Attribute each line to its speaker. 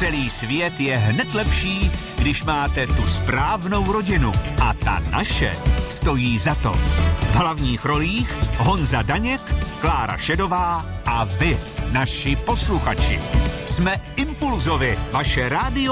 Speaker 1: Celý svět je hned lepší, když máte tu správnou rodinu. A ta naše stojí za to. V hlavních rolích Honza Daněk, Klára Šedová a vy, naši posluchači. Jsme Impulzovi, vaše rádio